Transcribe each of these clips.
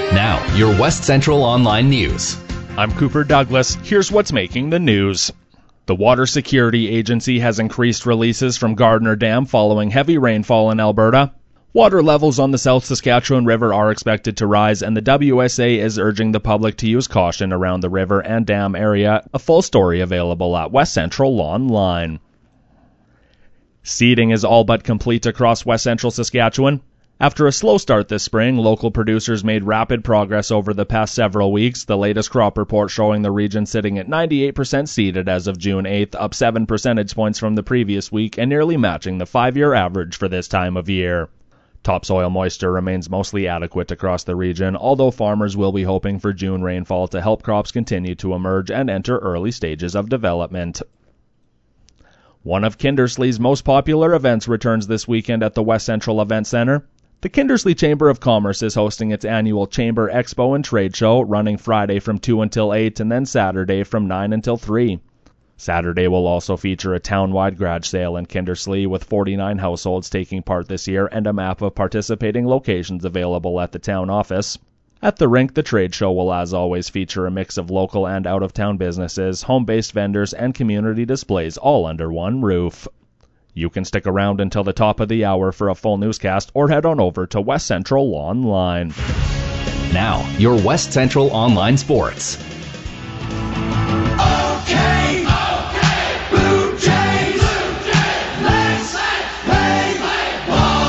Now, your West Central Online News. I'm Cooper Douglas. Here's what's making the news. The Water Security Agency has increased releases from Gardner Dam following heavy rainfall in Alberta. Water levels on the South Saskatchewan River are expected to rise, and the WSA is urging the public to use caution around the river and dam area. A full story available at West Central Online. Seeding is all but complete across West Central Saskatchewan. After a slow start this spring, local producers made rapid progress over the past several weeks, the latest crop report showing the region sitting at 98% seeded as of June 8th, up 7 percentage points from the previous week and nearly matching the 5-year average for this time of year. Topsoil moisture remains mostly adequate across the region, although farmers will be hoping for June rainfall to help crops continue to emerge and enter early stages of development. One of Kindersley's most popular events returns this weekend at the West Central Event Centre. The Kindersley Chamber of Commerce is hosting its annual Chamber Expo and Trade Show, running Friday from 2 until 8 and then Saturday from 9 until 3. Saturday will also feature a town-wide garage sale in Kindersley with 49 households taking part this year and a map of participating locations available at the town office. At the rink, the trade show will as always feature a mix of local and out-of-town businesses, home-based vendors, and community displays all under one roof. You can stick around until the top of the hour for a full newscast or head on over to West Central Online. Now, your West Central Online Sports. Okay, Blue Jays, let's play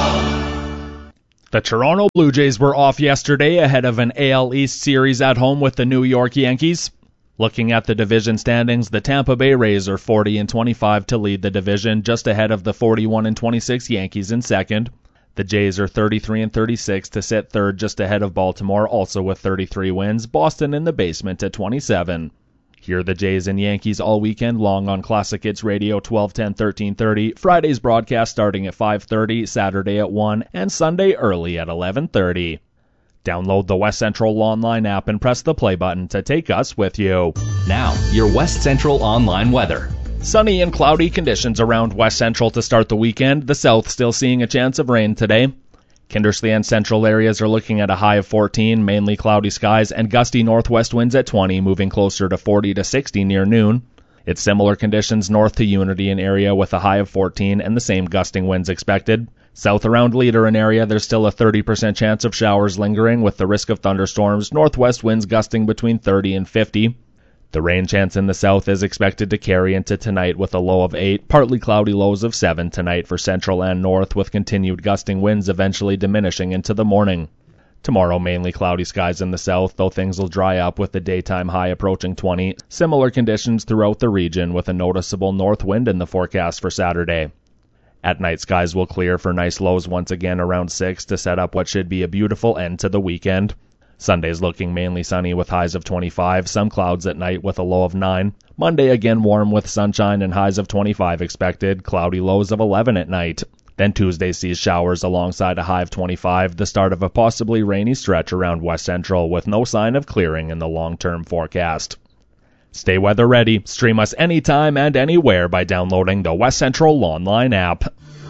ball. The Toronto Blue Jays were off yesterday ahead of an AL East series at home with the New York Yankees. Looking at the division standings, the Tampa Bay Rays are 40-25 to lead the division, just ahead of the 41-26 Yankees in second. The Jays are 33-36 to sit third, just ahead of Baltimore, also with 33 wins. Boston in the basement at 27. Hear the Jays and Yankees all weekend long on Classic Hits Radio 1210 1330. Friday's broadcast starting at 5:30, Saturday at 1, and Sunday early at 11:30. Download the West Central Online app and press the play button to take us with you. Now, your West Central Online weather. Sunny and cloudy conditions around West Central to start the weekend. The south still seeing a chance of rain today. Kindersley and central areas are looking at a high of 14, mainly cloudy skies, and gusty northwest winds at 20, moving closer to 40 to 60 near noon. It's similar conditions north to Unity and area with a high of 14 and the same gusting winds expected. South around Leader and area, there's still a 30% chance of showers lingering with the risk of thunderstorms, northwest winds gusting between 30 and 50. The rain chance in the south is expected to carry into tonight with a low of 8, partly cloudy lows of 7 tonight for central and north, with continued gusting winds eventually diminishing into the morning. Tomorrow, mainly cloudy skies in the south, though things will dry up with the daytime high approaching 20. Similar conditions throughout the region with a noticeable north wind in the forecast for Saturday. At night, skies will clear for nice lows once again around 6 to set up what should be a beautiful end to the weekend. Sunday's looking mainly sunny with highs of 25, some clouds at night with a low of 9. Monday again warm with sunshine and highs of 25 expected, cloudy lows of 11 at night. Then Tuesday sees showers alongside a high of 25, the start of a possibly rainy stretch around West Central with no sign of clearing in the long-term forecast. Stay weather ready. Stream us anytime and anywhere by downloading the West Central Online app.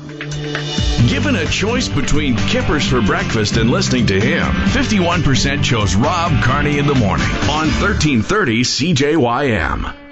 Given a choice between Kippers for breakfast and listening to him, 51% chose Rob Carney in the morning on 1330 CJYM.